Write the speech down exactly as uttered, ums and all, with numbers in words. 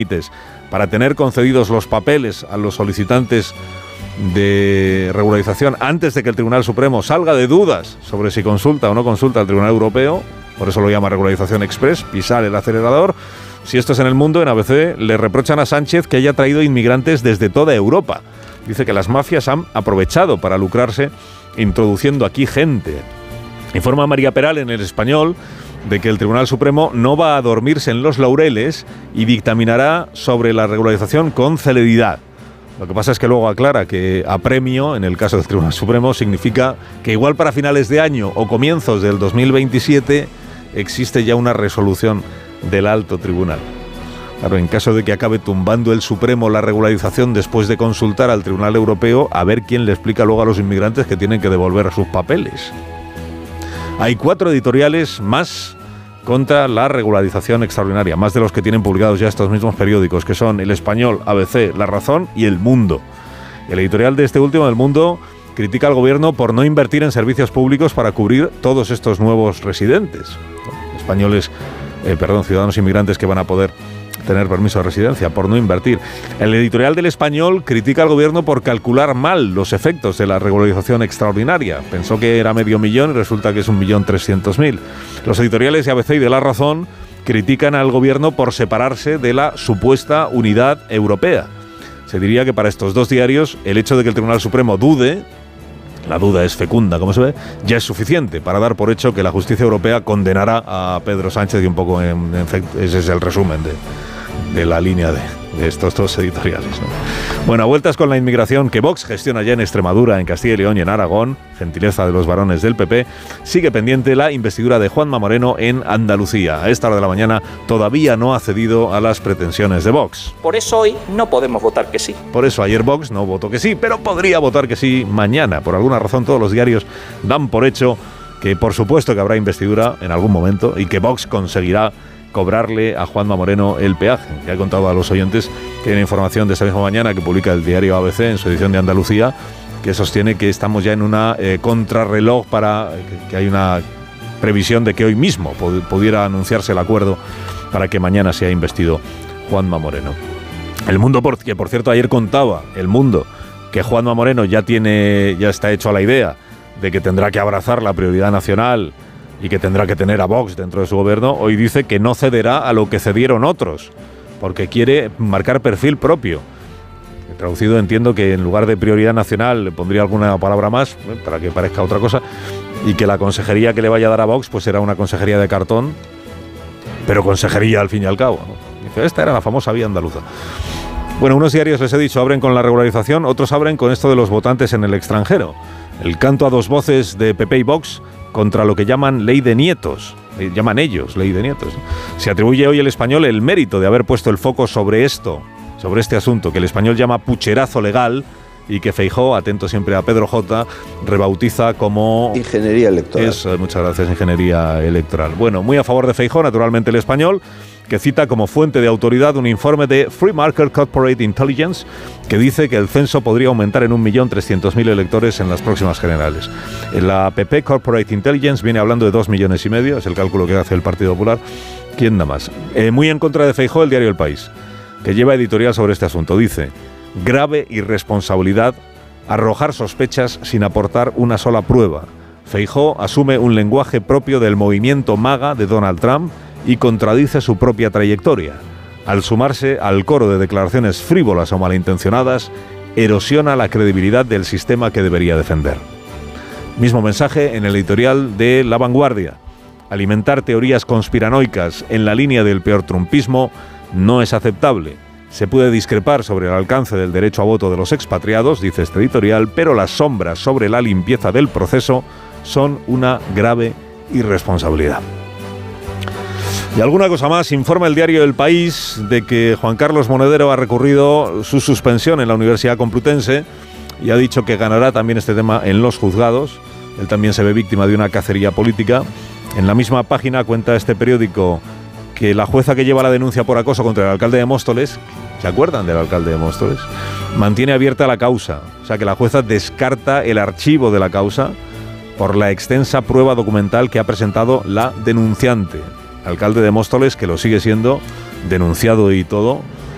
para tener concedidos los papeles a los solicitantes de regularización antes de que el Tribunal Supremo salga de dudas sobre si consulta o no consulta al Tribunal Europeo, por eso lo llama regularización express, pisar el acelerador. Si esto es en el mundo, en A B C le reprochan a Sánchez que haya traído inmigrantes desde toda Europa. Dice que las mafias han aprovechado para lucrarse introduciendo aquí gente. Informa María Peral en El Español de que el Tribunal Supremo no va a dormirse en los laureles y dictaminará sobre la regularización con celeridad. Lo que pasa es que luego aclara que apremio, en el caso del Tribunal Supremo, significa que igual para finales de año o comienzos del dos mil veintisiete existe ya una resolución del alto tribunal. Claro, en caso de que acabe tumbando el Supremo la regularización después de consultar al Tribunal Europeo, a ver quién le explica luego a los inmigrantes que tienen que devolver sus papeles. Hay cuatro editoriales más contra la regularización extraordinaria, más de los que tienen publicados ya estos mismos periódicos, que son El Español, A B C, La Razón y El Mundo. El editorial de este último, El Mundo, critica al gobierno por no invertir en servicios públicos para cubrir todos estos nuevos residentes. Españoles, eh, perdón, ciudadanos inmigrantes que van a poder tener permiso de residencia, por no invertir. El editorial del Español critica al gobierno por calcular mal los efectos de la regularización extraordinaria. Pensó que era medio millón y resulta que es un millón trescientos mil. Los editoriales de A B C y de La Razón critican al gobierno por separarse de la supuesta unidad europea. Se diría que para estos dos diarios el hecho de que el Tribunal Supremo dude, la duda es fecunda, como se ve, ya es suficiente para dar por hecho que la justicia europea condenará a Pedro Sánchez, y un poco en, en efecto, ese es el resumen de, de la línea de, de estos dos editoriales, ¿no? Bueno, a vueltas con la inmigración que Vox gestiona ya en Extremadura, en Castilla y León y en Aragón, gentileza de los varones del P P, sigue pendiente la investidura de Juanma Moreno en Andalucía. A esta hora de la mañana todavía no ha cedido a las pretensiones de Vox. Por eso hoy no podemos votar que sí. Por eso ayer Vox no votó que sí, pero podría votar que sí mañana. Por alguna razón todos los diarios dan por hecho que por supuesto que habrá investidura en algún momento y que Vox conseguirá cobrarle a Juanma Moreno el peaje. Ya he contado a los oyentes que hay una información de esta misma mañana que publica el diario A B C en su edición de Andalucía, que sostiene que estamos ya en una eh, contrarreloj para que, que hay una previsión de que hoy mismo pod- pudiera anunciarse el acuerdo para que mañana sea investido Juanma Moreno. El Mundo, por, que por cierto ayer contaba El Mundo que Juanma Moreno ya tiene, ya está hecho a la idea de que tendrá que abrazar la prioridad nacional y que tendrá que tener a Vox dentro de su gobierno, hoy dice que no cederá a lo que cedieron otros, porque quiere marcar perfil propio. Traducido entiendo que en lugar de prioridad nacional le pondría alguna palabra más, ¿eh? para que parezca otra cosa, y que la consejería que le vaya a dar a Vox pues será una consejería de cartón, pero consejería al fin y al cabo, ¿no? Dice, esta era la famosa vía andaluza. Bueno, unos diarios, les he dicho, abren con la regularización, otros abren con esto de los votantes en el extranjero. El canto a dos voces de P P y Vox contra lo que llaman ley de nietos, eh, llaman ellos ley de nietos. Se atribuye hoy El Español el mérito de haber puesto el foco sobre esto, sobre este asunto, que El Español llama pucherazo legal y que Feijóo, atento siempre a Pedro J, rebautiza como... Ingeniería electoral. Eso, muchas gracias, ingeniería electoral. Bueno, muy a favor de Feijóo, naturalmente El Español, que cita como fuente de autoridad un informe de Free Market Corporate Intelligence que dice que el censo podría aumentar en un millón trescientos mil electores en las próximas generales. En la P P Corporate Intelligence viene hablando de dos millones y medio, es el cálculo que hace el Partido Popular. ¿Quién da más? Eh, muy en contra de Feijóo, el diario El País, que lleva editorial sobre este asunto. Dice, grave irresponsabilidad arrojar sospechas sin aportar una sola prueba. Feijóo asume un lenguaje propio del movimiento MAGA de Donald Trump y contradice su propia trayectoria. Al sumarse al coro de declaraciones frívolas o malintencionadas, erosiona la credibilidad del sistema que debería defender. Mismo mensaje en el editorial de La Vanguardia. Alimentar teorías conspiranoicas en la línea del peor trumpismo no es aceptable. Se puede discrepar sobre el alcance del derecho a voto de los expatriados, dice este editorial, pero las sombras sobre la limpieza del proceso son una grave irresponsabilidad. Y alguna cosa más, informa el diario El País de que Juan Carlos Monedero ha recurrido su suspensión en la Universidad Complutense y ha dicho que ganará también este tema en los juzgados. Él también se ve víctima de una cacería política. En la misma página cuenta este periódico que la jueza que lleva la denuncia por acoso contra el alcalde de Móstoles, ¿se acuerdan del alcalde de Móstoles?, mantiene abierta la causa. O sea que la jueza descarta el archivo de la causa por la extensa prueba documental que ha presentado la denunciante. Alcalde de Móstoles, que lo sigue siendo, denunciado y todo,